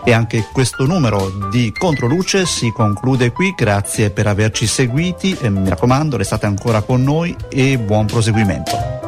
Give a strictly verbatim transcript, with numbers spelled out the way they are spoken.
E anche questo numero di Controluce si conclude qui. Grazie per averci seguiti e mi raccomando, restate ancora con noi e buon proseguimento.